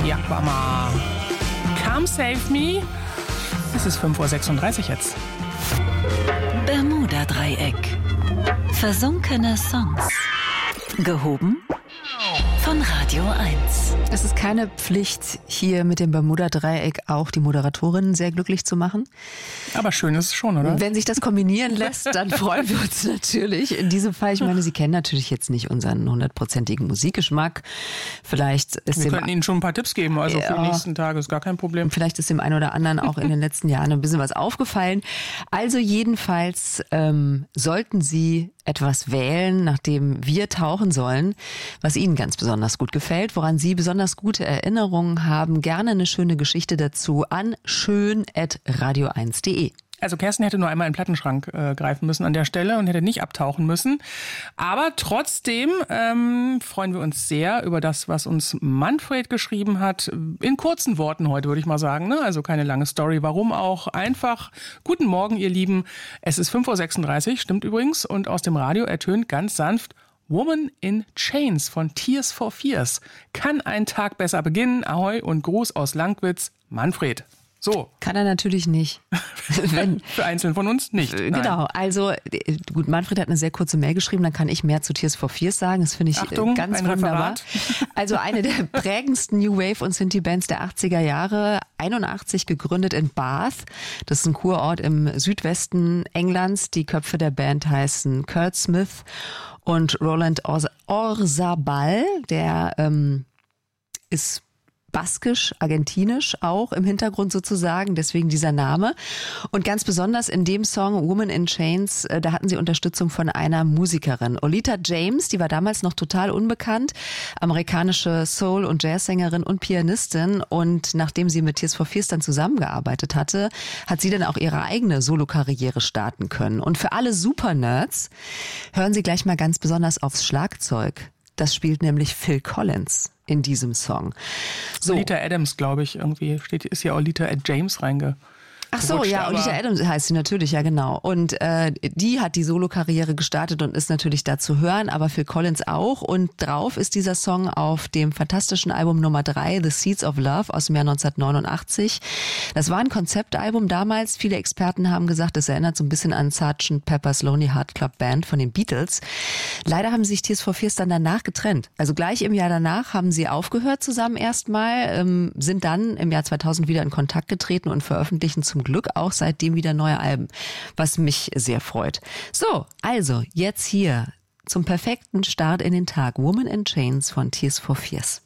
Ja, Mama. Come save me. Es ist 5:36 Uhr jetzt. Bermuda-Dreieck. Versunkene Songs. Gehoben von Radio 1. Es ist keine Pflicht, hier mit dem Bermuda-Dreieck auch die Moderatorin sehr glücklich zu machen. Aber schön ist es schon, oder? Wenn sich das kombinieren lässt, dann freuen wir uns natürlich. In diesem Fall, ich meine, Sie kennen natürlich jetzt nicht unseren 100%igen Musikgeschmack. Vielleicht ist wir könnten Ihnen schon ein paar Tipps geben, also für die nächsten Tage ist gar kein Problem. Vielleicht ist dem einen oder anderen auch in den letzten Jahren ein bisschen was aufgefallen. Also jedenfalls sollten Sie etwas wählen, nachdem wir tauchen sollen, was Ihnen ganz besonders gut gefällt, woran Sie besonders gute Erinnerungen haben. Gerne eine schöne Geschichte dazu an schön@radio1.de. Also Kerstin hätte nur einmal in den Plattenschrank greifen müssen an der Stelle und hätte nicht abtauchen müssen. Aber trotzdem freuen wir uns sehr über das, was uns Manfred geschrieben hat. In kurzen Worten heute, würde ich mal sagen. Ne? Also keine lange Story. Warum auch? Einfach, guten Morgen, ihr Lieben. Es ist 5:36 Uhr, stimmt übrigens. Und aus dem Radio ertönt ganz sanft Woman in Chains von Tears for Fears. Kann ein Tag besser beginnen? Ahoi und Gruß aus Langwitz, Manfred. So. Kann er natürlich nicht. Für einzelne von uns nicht. Genau, also gut, Manfred hat eine sehr kurze Mail geschrieben, dann kann ich mehr zu Tears for Fears sagen. Das finde ich ganz wunderbar. Referat. Also eine der prägendsten New Wave und Synthie-Bands der 80er Jahre, 81 gegründet in Bath. Das ist ein Kurort im Südwesten Englands. Die Köpfe der Band heißen Kurt Smith und Roland Orzabal. Der ist baskisch, argentinisch auch im Hintergrund sozusagen, deswegen dieser Name. Und ganz besonders in dem Song Woman in Chains, da hatten sie Unterstützung von einer Musikerin. Olita James, die war damals noch total unbekannt, amerikanische Soul- und Jazzsängerin und Pianistin. Und nachdem sie mit Tears for Fears dann zusammengearbeitet hatte, hat sie dann auch ihre eigene Solokarriere starten können. Und für alle Super-Nerds hören Sie gleich mal ganz besonders aufs Schlagzeug. Das spielt nämlich Phil Collins in diesem Song. So. Olita Adams, glaube ich, irgendwie ist hier Olita James reinge. Ach so, ja, Olita Adams heißt sie natürlich, ja genau. Und die hat die Solokarriere gestartet und ist natürlich da zu hören, aber Phil Collins auch. Und drauf ist dieser Song auf dem fantastischen Album Nummer 3, The Seeds of Love aus dem Jahr 1989. Das war ein Konzeptalbum damals. Viele Experten haben gesagt, es erinnert so ein bisschen an Sgt. Pepper's Lonely Heart Club Band von den Beatles. Leider haben sich Tears for Fears dann danach getrennt. Also gleich im Jahr danach haben sie aufgehört zusammen erstmal, sind dann im Jahr 2000 wieder in Kontakt getreten und veröffentlichen zum Glück auch seitdem wieder neue Alben, was mich sehr freut. So, also jetzt hier zum perfekten Start in den Tag Woman in Chains von Tears for Fears.